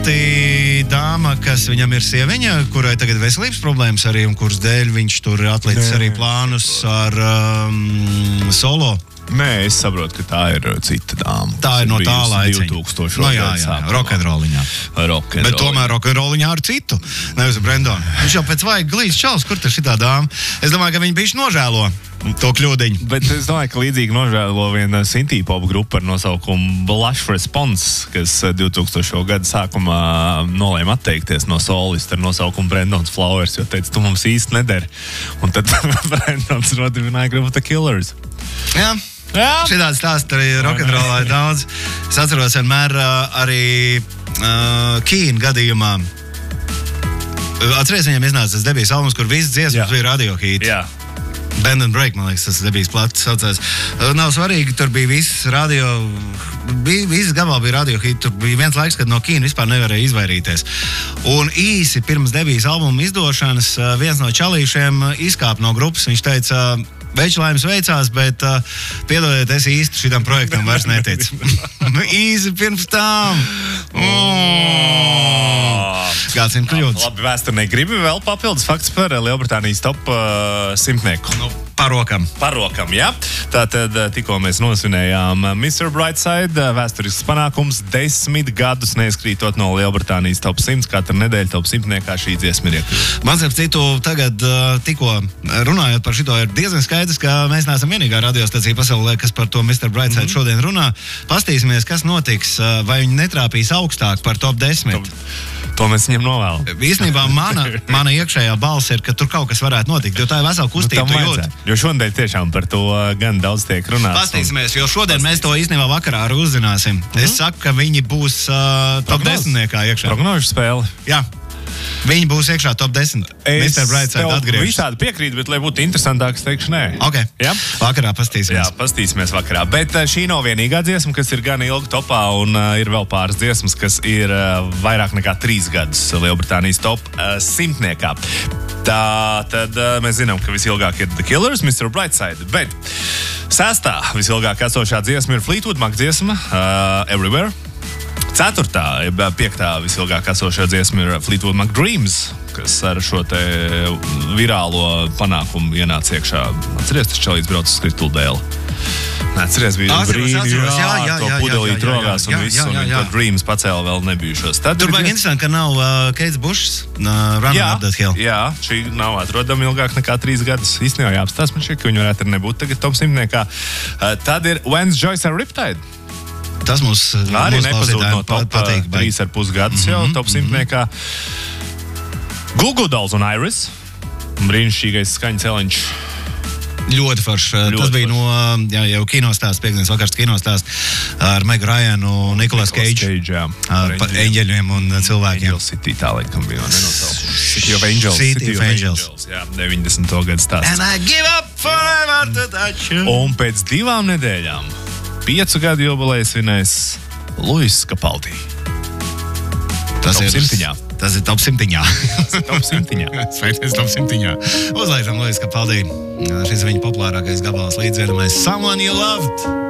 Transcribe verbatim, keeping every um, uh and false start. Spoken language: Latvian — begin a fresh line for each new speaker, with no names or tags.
pati dāma, kas viņam ir sieviņa, kurai tagad veselības problēmas arī, un kuras dēļ viņš tur atlicis arī plānus ar um, solo.
Nē, es saprotu, ka tā ir cita dāma.
Tā ir no tā laiciņa.
divtūkstošo
No jā, jā, rokenroliņā.
Rokenroliņā.
Bet tomēr rokenroliņā ar citu, nevis ar Brendonu. Viņš jau pēc vajag glīst čals, kur tur šitā dāma. Es domāju, ka viņi bišķi nožēlo to kļūdiņu.
Bet es domāju, ka līdzīgi nožēlo viena synthie-pop grupa ar nosaukumu Blush Response, kas divtūkstošo gadu sākumā nolēma atteikties no solista ar nosaukumu Brendons Flowers, jo teica, tu mums īsti nedari. Un tad Brendons nodibināja grupu The Killers.
Jā.
Jā.
Šitādi stāsti arī rokenrolā ir daudz. Es atceros vienmēr uh, arī uh, Keen gadījumā. Atceries, viņam iznāca tas debijas albums, kur visas dziesmas bija radio hīti.
Jā.
Bend and Break, man liekas, tas debijas plats saucās. Uh, nav svarīgi, tur bija viss radio, bija, visas gabali bija radio hīti. Tur bija viens laiks, kad no Keen vispār nevarēja izvairīties. Un īsi pirms debijas albuma izdošanas uh, viens no čalīšiem uh, izkāpa no grupas. Viņš teica, uh, Veids laimes veicās, bet uh, piedodiet, es īsti šitam projektam vairs neticu. Īsi pirms tām. Oh. Kāds ir kļūdas?
Labi, vēsturnieki gribi vēl papildus fakts par Lielbritānijas top uh, simtnieku.
Nu, parokam.
Parokam, jā. Tātad tikko mēs nosvinējām mister Brightside, vēsturisks panākums, desmit gadus neizkrītot no Lielbritānijas top simts, katru nedēļu top simtniekā šī dziesma ir iekļūta.
Man starp citu, tagad tikko runājot par šito, ir diezgan skaidrs, ka mēs neesam vienīgā radiostacija pasaulē, kas par to mister Brightside mm-hmm. šodien runā. Pastīsimies, kas notiks, vai viņi netrāpīs augstāk par top desmit.
Top. To mēs viņam novēlam.
Īstenībā mana, mana iekšējā balss ir, ka tur kaut kas varētu notikt, jo tā ir vesela kustība.
Nu, jo šodien tiešām par to gan daudz tiek runāts.
Pastīsimies, jo šodien Pastīsimies. Mēs to īstenībā vakarā arī uzzināsim. Mm-hmm. Es saku, ka viņi būs uh, top desmitniekā iekšā.
Prognožu spēle.
Jā. Viņi būs iekšā top desmit. mister Brightside atgriežas.
Visādi piekrīt, bet, lai būtu interesantāk, es teikšu nē.
Ok.
Ja?
Vakarā pastīsimies.
Jā, pastīsimies vakarā. Bet šī nav vienīgā dziesma, kas ir gan ilgi topā, un uh, ir vēl pāris dziesmas, kas ir uh, vairāk nekā trīs gadus Lielbritānijas top uh, simtniekā. Tā tad uh, mēs zinām, ka visilgāk ir The Killers, mister Brightside, bet sestā visilgāk esošā dziesma ir Fleetwood Mac dziesma uh, Everywhere. Ceturtā, piektā visilgāk esošā dziesma ir Fleetwood Mac Dreams, kas ar šo te virālo panākumu ienāca iekšā. Atceries, tas čalīts brauc uz Skrituldēli. Atceries, bija brīni, jā, jā, jā, to pudelīt rogās un viss, un to Dreams pacēla vēl nebijušos. Tad
tur vajag interesanti, ka nav uh, Keits Bušs uh, Running Up That Hill.
Jā, šī nav atrodama ilgāk nekā trīs gadus. Īstenībā jāapstās man šī, ka viņi varētu arī nebūt tagad top simtniekā. Uh, tad ir When's Joyce and Riptide.
Tas mums
arī nepazūd no top
patīk,
trīs ar pus gadus jau mm-hmm, top simtniekā. Goo Goo Dolls un Iris. Brīnišķīgais skaņu celiņš.
Ļoti foršs. Tas bija no jā, jau kinostāsts, piekdienas vakars kinostāsts ar Megu Ryanu un Nicolas Cage. Par eņģeļiem un cilvēkiem.
Angel City tā laikam bija, nenosaukt. City of Angels.
City of Angels.
Jā, deviņdesmito gadu stāsts.
And I give up forever to touch you.
Un pēc divām nedēļām piecu gadu jubileju svinēs Luis Capaldi.
Tas
top
ir
simtiņā.
Tas ir top simtiņā.
Tas ir top simtiņā.
Sveities top simtiņā. Uzlaižam Luis Capaldi. Šis ir viņa populārākais gabals līdzvienamais Someone You Loved.